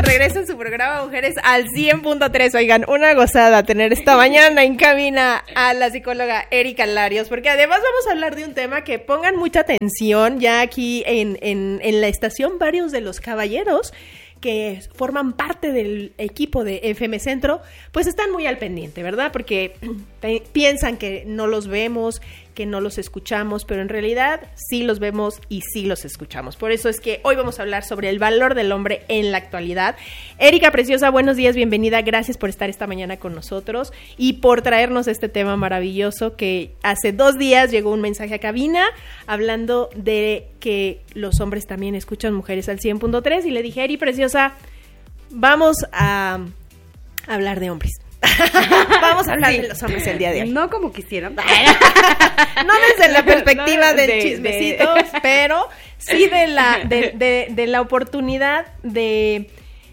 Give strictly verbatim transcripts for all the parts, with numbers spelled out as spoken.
regreso en su programa Mujeres al cien punto tres. Oigan, una gozada tener esta mañana en cabina a la psicóloga Erika Larios, porque además vamos a hablar de un tema que pongan mucha atención. Ya aquí en, en, en la estación varios de los caballeros que forman parte del equipo de F M Centro, pues están muy al pendiente, ¿verdad? Porque pe- piensan que no los vemos, que no los escuchamos, pero en realidad sí los vemos y sí los escuchamos. Por eso es que hoy vamos a hablar sobre el valor del hombre en la actualidad. Erika Preciosa, buenos días, bienvenida, gracias por estar esta mañana con nosotros y por traernos este tema maravilloso que hace dos días llegó un mensaje a cabina hablando de que los hombres también escuchan Mujeres al cien punto tres y le dije, Eri Preciosa, vamos a hablar de hombres. Vamos a hablar sí. de los hombres el día de hoy. No como quisieran. No desde la perspectiva no, del de, chismecitos, de... pero sí de la, de, de, de la oportunidad de,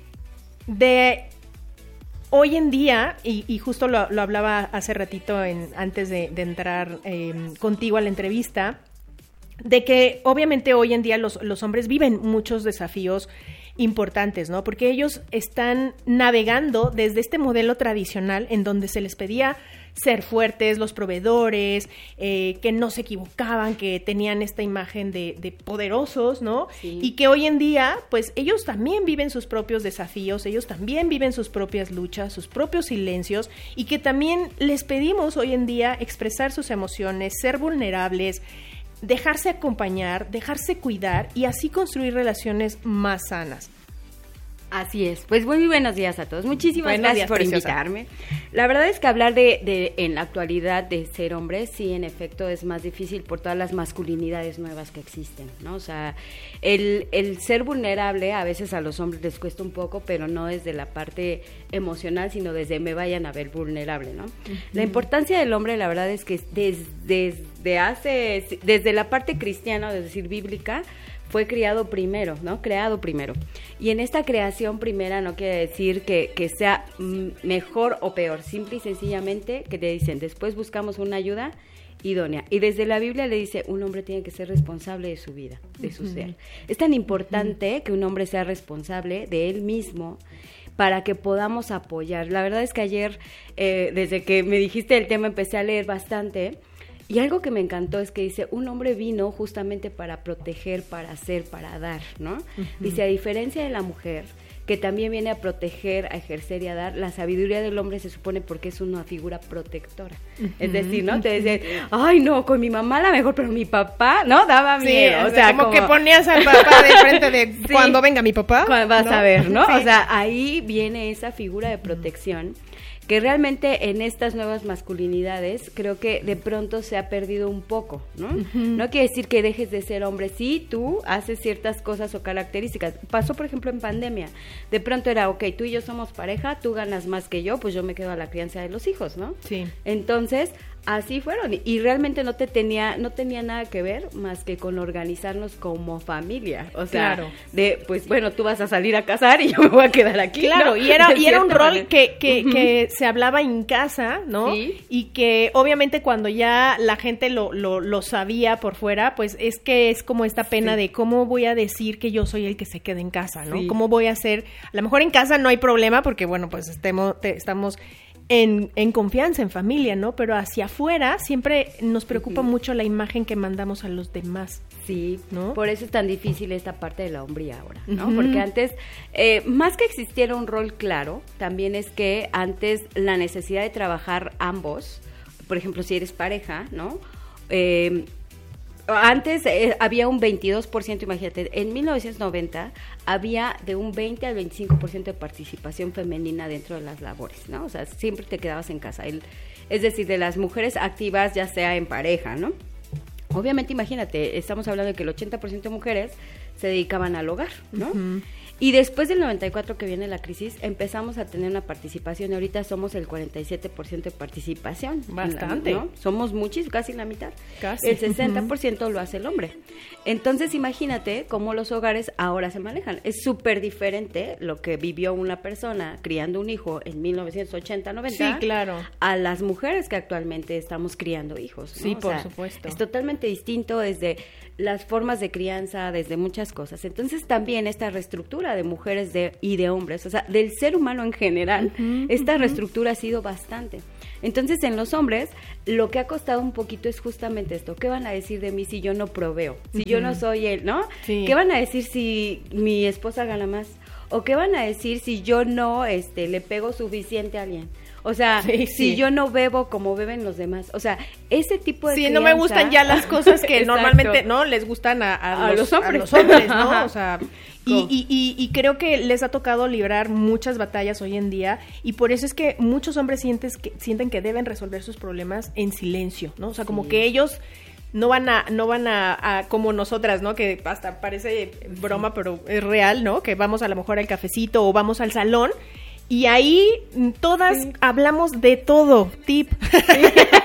de hoy en día, y, y justo lo, lo hablaba hace ratito en, antes de, de entrar eh, contigo a la entrevista, de que obviamente hoy en día los, los hombres viven muchos desafíos importantes, ¿no? Porque ellos están navegando desde este modelo tradicional en donde se les pedía ser fuertes, los proveedores, eh, que no se equivocaban, que tenían esta imagen de, de poderosos, ¿no? Sí. Y que hoy en día, pues ellos también viven sus propios desafíos, ellos también viven sus propias luchas, sus propios silencios, y que también les pedimos hoy en día expresar sus emociones, ser vulnerables, dejarse acompañar, dejarse cuidar y así construir relaciones más sanas. Así es, pues muy buenos días a todos, muchísimas buenos gracias días, por preciosa. invitarme. La verdad es que hablar de, de en la actualidad de ser hombre, sí, en efecto es más difícil por todas las masculinidades nuevas que existen, ¿no? O sea, el, el ser vulnerable a veces a los hombres les cuesta un poco, pero no desde la parte emocional, sino desde me vayan a ver vulnerable, ¿no? Uh-huh. La importancia del hombre, la verdad es que desde, desde hace, desde la parte cristiana, es decir, bíblica, fue criado primero, ¿no? Creado primero. Y en esta creación primera no quiere decir que, que sea mejor o peor, simple y sencillamente que te dicen, después buscamos una ayuda idónea. Y desde la Biblia le dice, un hombre tiene que ser responsable de su vida, de su uh-huh. ser. Es tan importante uh-huh. que un hombre sea responsable de él mismo para que podamos apoyar. La verdad es que ayer, eh, desde que me dijiste el tema, empecé a leer bastante. Y algo que me encantó es que dice, un hombre vino justamente para proteger, para hacer, para dar, ¿no? Uh-huh. Dice, a diferencia de la mujer, que también viene a proteger, a ejercer y a dar, la sabiduría del hombre se supone porque es una figura protectora. Uh-huh. Es decir, ¿no? Te dice, ay, no, con mi mamá la mejor, pero mi papá, ¿no? Daba miedo. Sí, o sea, como, como que ponías al papá de frente de sí, cuando venga mi papá. Cuando vas ¿no? a ver, ¿no? Sí. O sea, ahí viene esa figura de protección. Uh-huh. Que realmente en estas nuevas masculinidades creo que de pronto se ha perdido un poco, ¿no? Uh-huh. No quiere decir que dejes de ser hombre, sí, tú haces ciertas cosas o características. Pasó, por ejemplo, en pandemia. De pronto era, ok, tú y yo somos pareja, tú ganas más que yo, pues yo me quedo a la crianza de los hijos, ¿no? Sí. Entonces, así fueron. Y realmente no te tenía, no tenía nada que ver más que con organizarnos como familia. O sea, claro. de, pues bueno, tú vas a salir a cazar y yo me voy a quedar aquí. Claro, ¿no? y era, y era un rol manera. que, que, uh-huh. que se hablaba en casa, ¿no? Sí. Y que obviamente cuando ya la gente lo, lo, lo sabía por fuera, pues es que es como esta pena sí. de cómo voy a decir que yo soy el que se queda en casa, ¿no? Sí. ¿Cómo voy a hacer? A lo mejor en casa no hay problema porque, bueno, pues estemos, te, estamos... En, en confianza, en familia, ¿no? Pero hacia afuera siempre nos preocupa uh-huh. mucho la imagen que mandamos a los demás. Sí, ¿no? Por eso es tan difícil esta parte de la hombría ahora, ¿no? Uh-huh. Porque antes, eh, más que existiera un rol claro, también es que antes la necesidad de trabajar ambos, por ejemplo, si eres pareja, ¿no? Eh, Antes eh, había un veintidós por ciento, imagínate, en mil novecientos noventa había de un veinte al veinticinco por ciento de participación femenina dentro de las labores, ¿no? O sea, siempre te quedabas en casa. El, es decir, de las mujeres activas, ya sea en pareja, ¿no? Obviamente, imagínate, estamos hablando de que el ochenta por ciento de mujeres se dedicaban al hogar, ¿no? Uh-huh. Y después del noventa y cuatro que viene la crisis, empezamos a tener una participación y ahorita somos el cuarenta y siete por ciento de participación. Bastante. ¿No? Somos muchos, casi la mitad. Casi. El sesenta por ciento uh-huh. lo hace el hombre. Entonces, imagínate cómo los hogares ahora se manejan. Es súper diferente lo que vivió una persona criando un hijo en mil novecientos ochenta, noventa. Sí, claro. A las mujeres que actualmente estamos criando hijos, ¿no? Sí, o por sea, supuesto. Es totalmente distinto desde... las formas de crianza, desde muchas cosas. Entonces también esta reestructura de mujeres de, y de hombres, o sea, del ser humano en general, uh-huh, esta uh-huh. reestructura ha sido bastante. Entonces en los hombres lo que ha costado un poquito es justamente esto. ¿Qué van a decir de mí si yo no proveo? Si uh-huh. yo no soy él, ¿no? Sí. ¿Qué van a decir si mi esposa gana más? ¿O qué van a decir si yo no este, le pego suficiente a alguien? O sea, sí, si sí. yo no bebo como beben los demás. O sea, ese tipo de Sí, crianza... no me gustan ya las cosas que normalmente no les gustan a, a, a, los, los hombres. a los hombres, ¿no? O sea, y, y, y, y creo que les ha tocado librar muchas batallas hoy en día y por eso es que muchos hombres sientes que, sienten que deben resolver sus problemas en silencio, ¿no? O sea, como sí. que ellos... no van a, no van a, a como nosotras, ¿no? Que hasta parece broma, pero es real, ¿no? Que vamos a lo mejor al cafecito o vamos al salón y ahí todas sí. hablamos de todo, tip. Sí.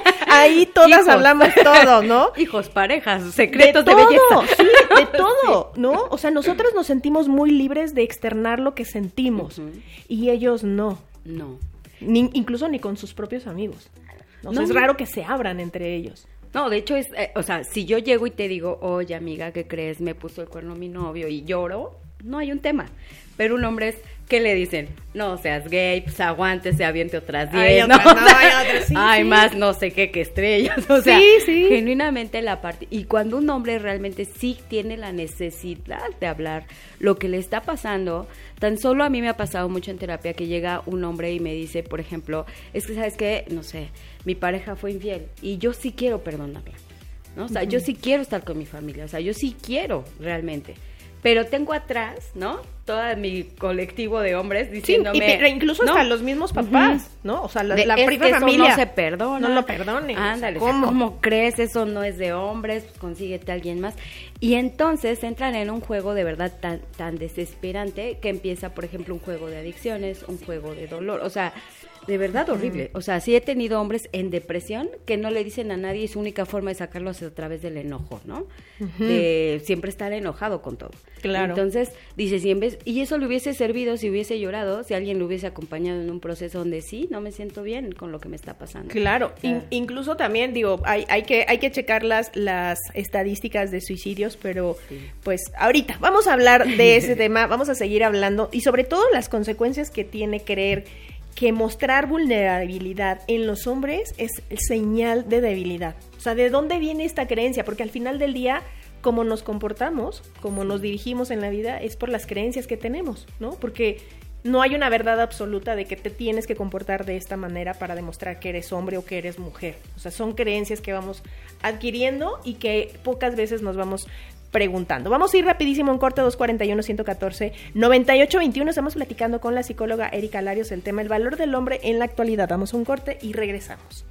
Ahí todas Hijos. hablamos todo, ¿no? Hijos, parejas, secretos de, de todo, belleza. Sí, de todo, ¿no? O sea, nosotros nos sentimos muy libres de externar lo que sentimos uh-huh. y ellos no. No. Ni, incluso ni con sus propios amigos. O sea, no. es raro que se abran entre ellos. No, de hecho, es, eh, o sea, si yo llego y te digo, oye, amiga, ¿qué crees? Me puso el cuerno mi novio y lloro, no hay un tema. Pero un hombre es, ¿qué le dicen? No seas gay, pues aguante, se aviente otras diez, ¿no? Otra, no, hay otras, sí, hay sí. más no sé qué que estrellas, o sea, sí, sí. genuinamente la parte... Y cuando un hombre realmente sí tiene la necesidad de hablar lo que le está pasando, tan solo a mí me ha pasado mucho en terapia que llega un hombre y me dice, por ejemplo, es que, ¿sabes qué? No sé, mi pareja fue infiel y yo sí quiero perdonarla, ¿no? O sea, uh-huh. yo sí quiero estar con mi familia, o sea, yo sí quiero realmente. Pero tengo atrás, ¿no? Todo mi colectivo de hombres diciéndome... Sí, y, pero incluso ¿no? hasta los mismos papás, uh-huh. ¿no? O sea, la, la propia eso familia. no se perdona. No lo perdones. Ándale, ¿cómo? O sea, ¿cómo crees? Eso no es de hombres, pues consíguete a alguien más. Y entonces entran en un juego de verdad tan, tan desesperante que empieza, por ejemplo, un juego de adicciones, un juego de dolor. O sea, de verdad horrible. O sea, sí he tenido hombres en depresión que no le dicen a nadie y su única forma de sacarlo es a través del enojo, ¿no? Uh-huh. De siempre estar enojado con todo. Claro. Entonces, dices, y, en vez, y eso le hubiese servido si hubiese llorado, si alguien lo hubiese acompañado en un proceso donde sí, no me siento bien con lo que me está pasando. Claro. O sea, In, incluso también, digo, hay, hay, que, hay que checar las, las estadísticas de suicidios, pero sí. pues ahorita vamos a hablar de ese tema, vamos a seguir hablando y sobre todo las consecuencias que tiene creer que mostrar vulnerabilidad en los hombres es señal de debilidad. O sea, ¿de dónde viene esta creencia? Porque al final del día, como nos comportamos, como nos dirigimos en la vida, es por las creencias que tenemos, ¿no? Porque no hay una verdad absoluta de que te tienes que comportar de esta manera para demostrar que eres hombre o que eres mujer. O sea, son creencias que vamos adquiriendo y que pocas veces nos vamos preguntando. Vamos a ir rapidísimo, un corte, dos cuarenta y uno, ciento catorce, noventa y ocho veintiuno. Estamos platicando con la psicóloga Erika Larios el tema el valor del hombre en la actualidad. Vamos a un corte y regresamos.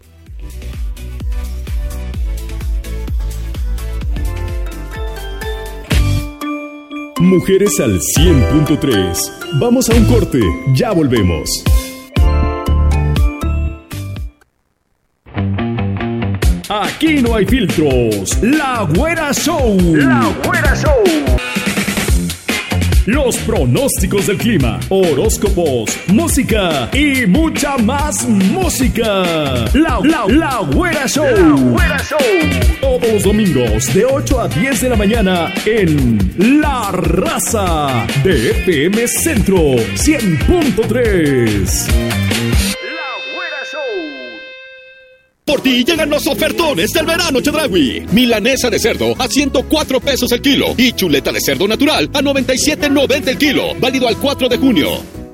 Mujeres al cien punto tres. Vamos a un corte, ya volvemos. Aquí no hay filtros. La Güera Show. La Güera Show. Los pronósticos del clima, horóscopos, música y mucha más música. La, la, la Güera Show. La Güera Show. Todos los domingos de ocho a diez de la mañana en La Raza de F M Centro cien punto tres. Por ti llegan los ofertones del verano Chedraui. Milanesa de cerdo a ciento cuatro pesos el kilo y chuleta de cerdo natural a noventa y siete noventa el kilo. Válido al cuatro de junio.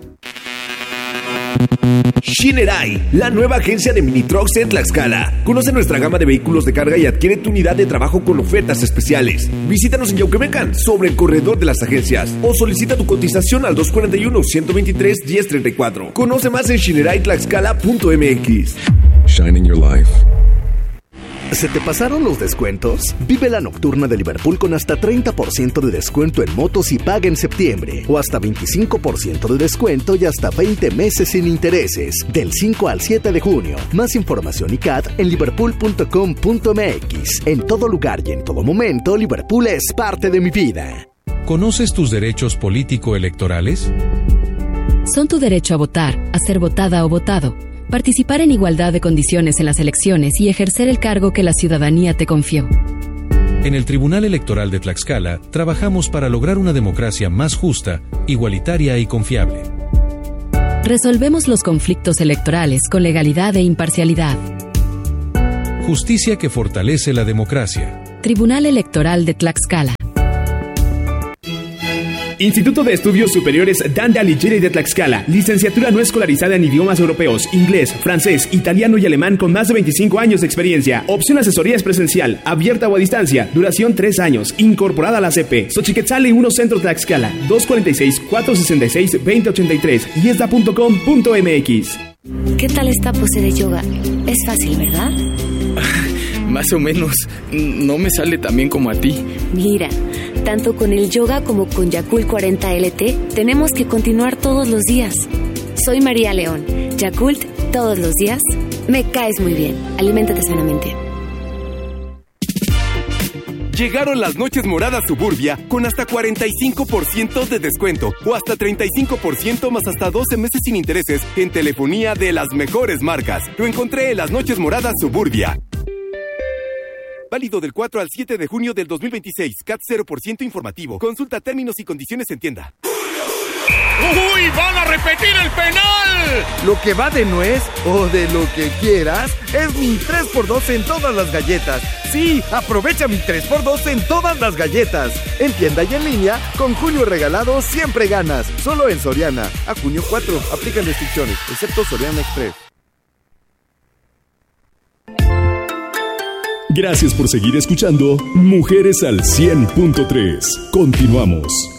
Shinerai, la nueva agencia de mini trucks en Tlaxcala. Conoce nuestra gama de vehículos de carga y adquiere tu unidad de trabajo con ofertas especiales. Visítanos en Yauquemecan, sobre el corredor de las agencias, o solicita tu cotización al dos cuarenta y uno, ciento veintitrés, diez treinta y cuatro. Conoce más en shinerai tlaxcala punto m x. Shining your life. ¿Se te pasaron los descuentos? Vive la nocturna de Liverpool con hasta treinta por ciento de descuento en motos y paga en septiembre. O hasta veinticinco por ciento de descuento y hasta veinte meses sin intereses. Del cinco al siete de junio. Más información y C A T en liverpool punto com punto m x. En todo lugar y en todo momento, Liverpool es parte de mi vida. ¿Conoces tus derechos político-electorales? Son tu derecho a votar, a ser votada o votado, participar en igualdad de condiciones en las elecciones y ejercer el cargo que la ciudadanía te confió. En el Tribunal Electoral de Tlaxcala trabajamos para lograr una democracia más justa, igualitaria y confiable. Resolvemos los conflictos electorales con legalidad e imparcialidad. Justicia que fortalece la democracia. Tribunal Electoral de Tlaxcala. Instituto de Estudios Superiores Dante Alighieri de Tlaxcala. Licenciatura no escolarizada en idiomas europeos, inglés, francés, italiano y alemán con más de veinticinco años de experiencia. Opción asesoría es presencial, abierta o a distancia. Duración tres años. Incorporada a la C P. Xochiquetzali uno Centro Tlaxcala. dos cuatro seis, cuatro seis seis, dos cero ocho tres. yesda punto com punto m x. ¿Qué tal esta pose de yoga? Es fácil, ¿verdad? Más o menos. No me sale tan bien como a ti. Mira, tanto con el yoga como con Yakult cuarenta L T, tenemos que continuar todos los días. Soy María León. Yakult, todos los días. Me caes muy bien. Aliméntate sanamente. Llegaron las noches moradas Suburbia con hasta cuarenta y cinco por ciento de descuento o hasta treinta y cinco por ciento más hasta doce meses sin intereses en telefonía de las mejores marcas. Lo encontré en las noches moradas Suburbia. Válido del cuatro al siete de junio del dos mil veintiséis. C A T cero por ciento informativo. Consulta términos y condiciones en tienda. ¡Uy! ¡Van a repetir el penal! Lo que va de nuez o de lo que quieras es mi tres por dos en todas las galletas. Sí, aprovecha mi tres por dos en todas las galletas. En tienda y en línea, con Julio Regalado siempre ganas. Solo en Soriana. A junio cuatro. Aplican restricciones, excepto Soriana Express. Gracias por seguir escuchando Mujeres al cien punto tres. Continuamos.